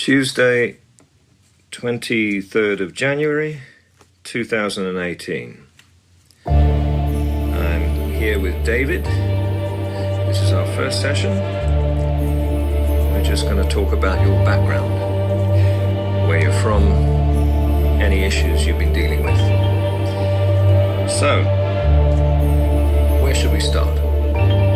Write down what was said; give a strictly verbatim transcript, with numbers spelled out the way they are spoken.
Tuesday, twenty-third of January, two thousand eighteen. I'm here with David. This is our first session. We're just going to talk about your background, where you're from, any issues you've been dealing with. So, where should we start?